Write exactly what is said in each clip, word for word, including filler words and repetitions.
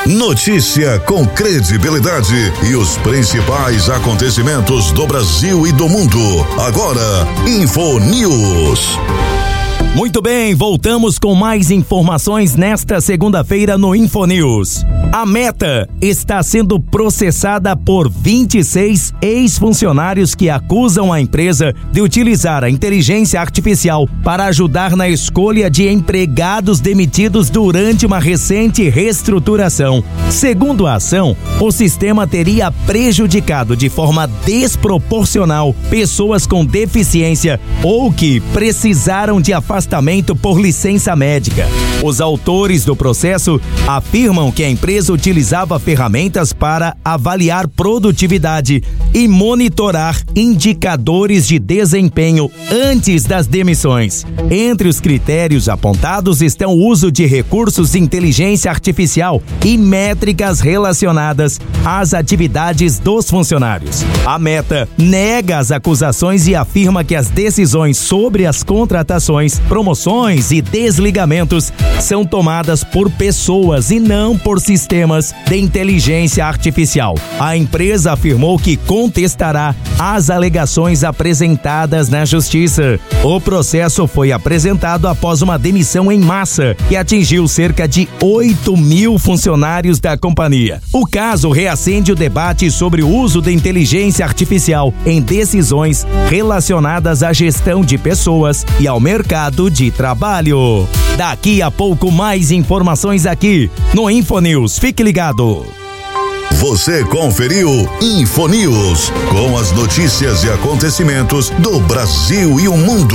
Notícia com credibilidade e os principais acontecimentos do Brasil e do mundo. Agora, Info News. Muito bem, voltamos com mais informações nesta segunda-feira no Infonews. A Meta está sendo processada por vinte e seis ex-funcionários que acusam a empresa de utilizar a inteligência artificial para ajudar na escolha de empregados demitidos durante uma recente reestruturação. Segundo a ação, o sistema teria prejudicado de forma desproporcional pessoas com deficiência ou que precisaram de afastamento por licença médica. Os autores do processo afirmam que a empresa utilizava ferramentas para avaliar produtividade e monitorar indicadores de desempenho antes das demissões. Entre os critérios apontados estão o uso de recursos de inteligência artificial e métricas relacionadas às atividades dos funcionários. A Meta nega as acusações e afirma que as decisões sobre as contratações, promoções e desligamentos são tomadas por pessoas e não por sistemas de inteligência artificial. A empresa afirmou que contestará as alegações apresentadas na justiça. O processo foi apresentado após uma demissão em massa que atingiu cerca de oito mil funcionários da companhia. O caso reacende o debate sobre o uso da inteligência artificial em decisões relacionadas à gestão de pessoas e ao mercado de trabalho. Daqui a pouco mais informações aqui no Infonews. Fique ligado. Você conferiu Infonews com as notícias e acontecimentos do Brasil e o mundo.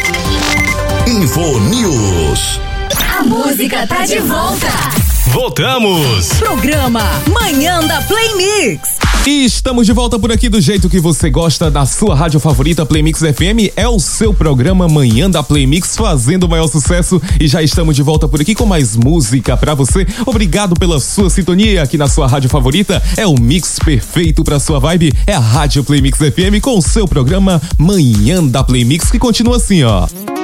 Infonews. A música tá de volta. Voltamos. Programa Manhã da Play Mix. E estamos de volta por aqui do jeito que você gosta, da sua rádio favorita, Play Mix F M. É o seu programa Manhã da Play Mix, fazendo o maior sucesso. E já estamos de volta por aqui com mais música pra você. Obrigado pela sua sintonia aqui na sua rádio favorita. É o mix perfeito pra sua vibe. É a rádio Play Mix F M com o seu programa Manhã da Play Mix, que continua assim, ó.